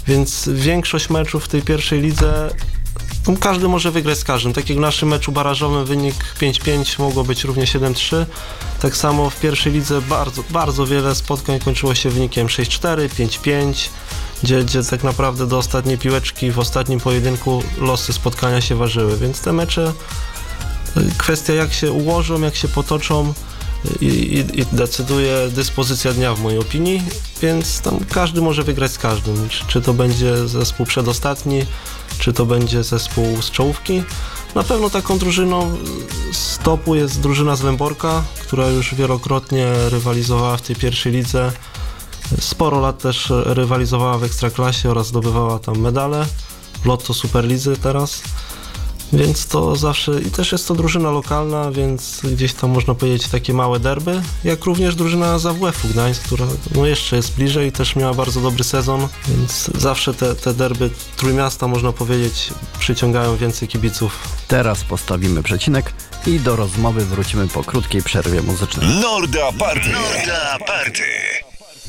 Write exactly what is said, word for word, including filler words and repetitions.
więc większość meczów w tej pierwszej lidze no, każdy może wygrać z każdym. Tak jak w naszym meczu barażowym wynik pięć pięć, mogło być równie siedem trzy. Tak samo w pierwszej lidze bardzo, bardzo wiele spotkań kończyło się wynikiem sześć cztery, pięć pięć, gdzie, gdzie tak naprawdę do ostatniej piłeczki w ostatnim pojedynku losy spotkania się ważyły, więc te mecze, kwestia jak się ułożą, jak się potoczą i, i, i decyduje dyspozycja dnia w mojej opinii, więc tam każdy może wygrać z każdym, czy, czy to będzie zespół przedostatni, czy to będzie zespół z czołówki. Na pewno taką drużyną z topu jest drużyna z Lęborka, która już wielokrotnie rywalizowała w tej pierwszej lidze. Sporo lat też rywalizowała w Ekstraklasie oraz zdobywała tam medale w Lotto Superlidze teraz. Więc to zawsze, i też jest to drużyna lokalna, więc gdzieś tam można powiedzieć takie małe derby, jak również drużyna z A W F-u Gdańsk, która no jeszcze jest bliżej i też miała bardzo dobry sezon, więc zawsze te, te derby Trójmiasta, można powiedzieć, przyciągają więcej kibiców. Teraz postawimy przecinek i do rozmowy wrócimy po krótkiej przerwie muzycznej. Norda Party. Norda Party.